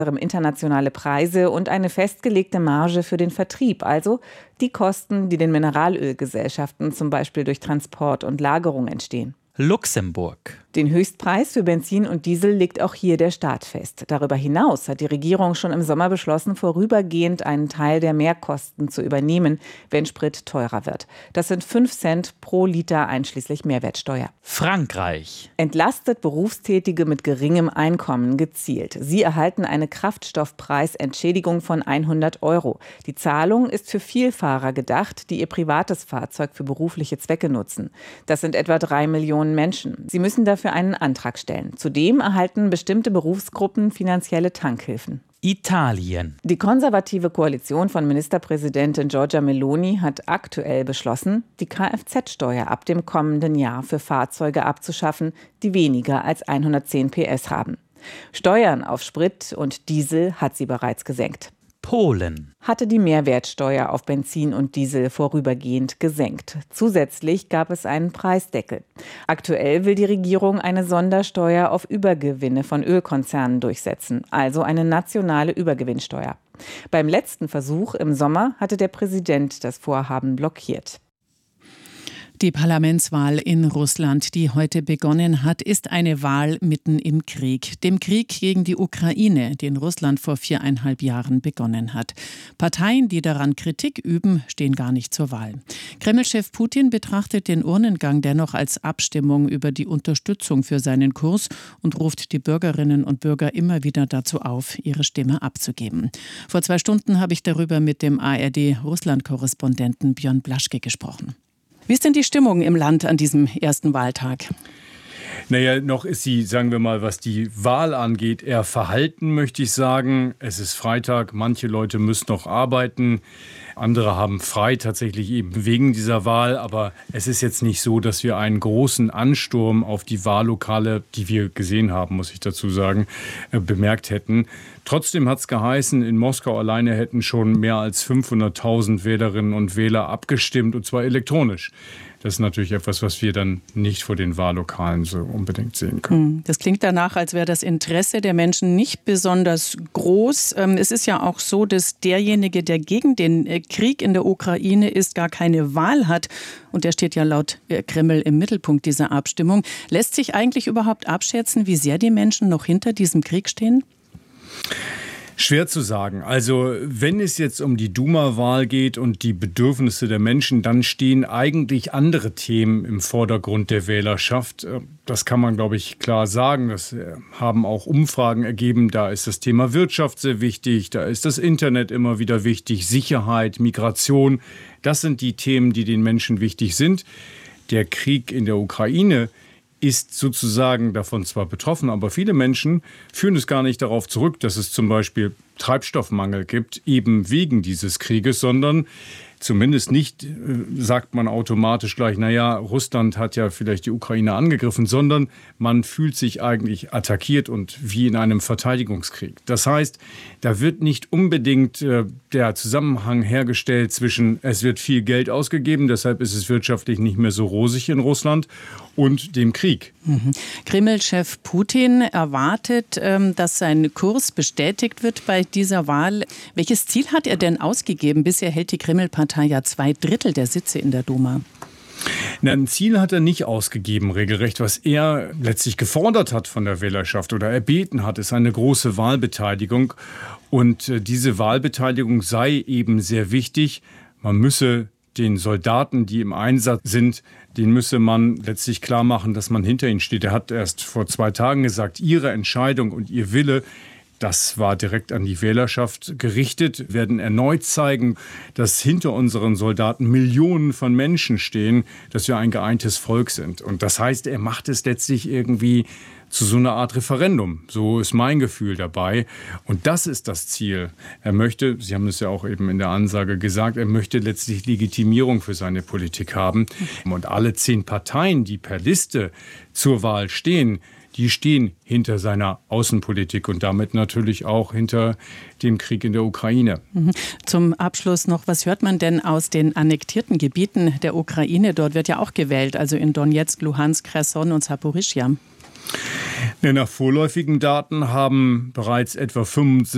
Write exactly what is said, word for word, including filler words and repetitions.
internationale Preise und eine festgelegte Marge für den Vertrieb, also die Kosten, die den Mineralölgesellschaften zum Beispiel durch Transport und Lagerung entstehen. Luxemburg. Den Höchstpreis für Benzin und Diesel legt auch hier der Staat fest. Darüber hinaus hat die Regierung schon im Sommer beschlossen, vorübergehend einen Teil der Mehrkosten zu übernehmen, wenn Sprit teurer wird. Das sind fünf Cent pro Liter einschließlich Mehrwertsteuer. Frankreich. Entlastet Berufstätige mit geringem Einkommen gezielt. Sie erhalten eine Kraftstoffpreisentschädigung von hundert Euro. Die Zahlung ist für Vielfahrer gedacht, die ihr privates Fahrzeug für berufliche Zwecke nutzen. Das sind etwa drei Millionen Menschen. Sie müssen dafür einen Antrag stellen. Zudem erhalten bestimmte Berufsgruppen finanzielle Tankhilfen. Italien. Die konservative Koalition von Ministerpräsidentin Giorgia Meloni hat aktuell beschlossen, die Kfz-Steuer ab dem kommenden Jahr für Fahrzeuge abzuschaffen, die weniger als hundertzehn P S haben. Steuern auf Sprit und Diesel hat sie bereits gesenkt. Polen hatte die Mehrwertsteuer auf Benzin und Diesel vorübergehend gesenkt. Zusätzlich gab es einen Preisdeckel. Aktuell will die Regierung eine Sondersteuer auf Übergewinne von Ölkonzernen durchsetzen, also eine nationale Übergewinnsteuer. Beim letzten Versuch im Sommer hatte der Präsident das Vorhaben blockiert. Die Parlamentswahl in Russland, die heute begonnen hat, ist eine Wahl mitten im Krieg. Dem Krieg gegen die Ukraine, den Russland vor viereinhalb Jahren begonnen hat. Parteien, die daran Kritik üben, stehen gar nicht zur Wahl. Kreml-Chef Putin betrachtet den Urnengang dennoch als Abstimmung über die Unterstützung für seinen Kurs und ruft die Bürgerinnen und Bürger immer wieder dazu auf, ihre Stimme abzugeben. Vor zwei Stunden habe ich darüber mit dem A R D-Russland-Korrespondenten Björn Blaschke gesprochen. Wie ist denn die Stimmung im Land an diesem ersten Wahltag? Naja, noch ist sie, sagen wir mal, was die Wahl angeht, eher verhalten, möchte ich sagen. Es ist Freitag, manche Leute müssen noch arbeiten, andere haben frei tatsächlich eben wegen dieser Wahl. Aber es ist jetzt nicht so, dass wir einen großen Ansturm auf die Wahllokale, die wir gesehen haben, muss ich dazu sagen, bemerkt hätten. Trotzdem hat es geheißen, in Moskau alleine hätten schon mehr als fünfhunderttausend Wählerinnen und Wähler abgestimmt, und zwar elektronisch. Das ist natürlich etwas, was wir dann nicht vor den Wahllokalen so unbedingt sehen können. Das klingt danach, als wäre das Interesse der Menschen nicht besonders groß. Es ist ja auch so, dass derjenige, der gegen den Krieg in der Ukraine ist, gar keine Wahl hat. Und der steht ja laut Kreml im Mittelpunkt dieser Abstimmung. Lässt sich eigentlich überhaupt abschätzen, wie sehr die Menschen noch hinter diesem Krieg stehen? Schwer zu sagen. Also wenn es jetzt um die Duma-Wahl geht und die Bedürfnisse der Menschen, dann stehen eigentlich andere Themen im Vordergrund der Wählerschaft. Das kann man, glaube ich, klar sagen. Das haben auch Umfragen ergeben. Da ist das Thema Wirtschaft sehr wichtig. Da ist das Internet immer wieder wichtig. Sicherheit, Migration. Das sind die Themen, die den Menschen wichtig sind. Der Krieg in der Ukraine ist sozusagen davon zwar betroffen, aber viele Menschen führen es gar nicht darauf zurück, dass es zum Beispiel Treibstoffmangel gibt, eben wegen dieses Krieges, sondern zumindest nicht, sagt man automatisch gleich, naja, Russland hat ja vielleicht die Ukraine angegriffen, sondern man fühlt sich eigentlich attackiert und wie in einem Verteidigungskrieg. Das heißt, da wird nicht unbedingt äh, der Zusammenhang hergestellt zwischen, es wird viel Geld ausgegeben, deshalb ist es wirtschaftlich nicht mehr so rosig in Russland, und dem Krieg. Mhm. Kreml-Chef Putin erwartet, ähm, dass sein Kurs bestätigt wird bei dieser Wahl. Welches Ziel hat er denn ausgegeben? Bisher hält die Kreml-Partei ja zwei Drittel der Sitze in der Duma. Na, ein Ziel hat er nicht ausgegeben, regelrecht. Was er letztlich gefordert hat von der Wählerschaft oder erbeten hat, ist eine große Wahlbeteiligung. Und äh, diese Wahlbeteiligung sei eben sehr wichtig. Man müsse den Soldaten, die im Einsatz sind, den müsse man letztlich klar machen, dass man hinter ihnen steht. Er hat erst vor zwei Tagen gesagt, ihre Entscheidung und ihr Wille, das war direkt an die Wählerschaft gerichtet. Wir werden erneut zeigen, dass hinter unseren Soldaten Millionen von Menschen stehen, dass wir ein geeintes Volk sind. Und das heißt, er macht es letztlich irgendwie zu so einer Art Referendum. So ist mein Gefühl dabei. Und das ist das Ziel. Er möchte, Sie haben es ja auch eben in der Ansage gesagt, er möchte letztlich Legitimierung für seine Politik haben. Und alle zehn Parteien, die per Liste zur Wahl stehen, die stehen hinter seiner Außenpolitik und damit natürlich auch hinter dem Krieg in der Ukraine. Zum Abschluss noch, was hört man denn aus den annektierten Gebieten der Ukraine? Dort wird ja auch gewählt, also in Donetsk, Luhansk, Cherson und Saporischschja. Nach vorläufigen Daten haben bereits etwa fünfundsiebzig